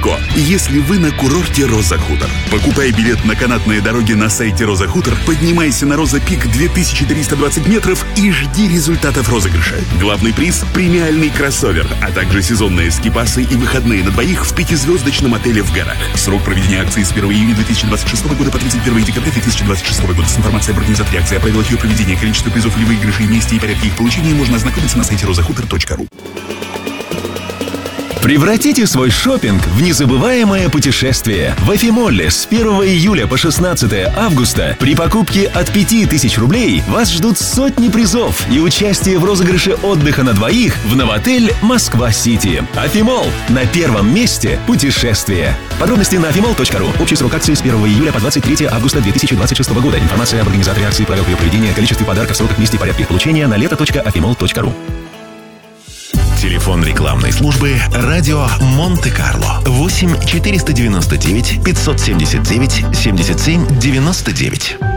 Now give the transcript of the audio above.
легко, если вы на курорте Роза Хутор. Покупай билет на канатные дороги на сайте Роза Хутор, поднимайся на Роза Пик 2320 метров и жди результатов розыгрыша. Главный приз – премиальный кроссовер, а также сезонные скипасы и выходные на двоих в 5-звездочном отеле в горах. Срок проведения акции с 1 июня 2026 года по 31 декабря 2026 года. С информацией об организации акции, о правилах ее проведения, количестве призов или выигрышей, месте и порядке их получения можно ознакомиться на сайте rozahutор.ru. Превратите свой шопинг в незабываемое путешествие. В Афимолле с 1 июля по 16 августа при покупке от 5000 рублей вас ждут сотни призов и участие в розыгрыше отдыха на двоих в Новотель Москва-Сити. Афимолл. На первом месте путешествие. Подробности на afimall.ru. Общий срок акции с 1 июля по 23 августа 2026 года. Информация об организаторе акции, правилах ее проведения, количестве подарков, сроках, месте и порядке их получения на лето.afimall.ru. Телефон рекламной службы «Радио Монте-Карло» 8 499 579 77 99.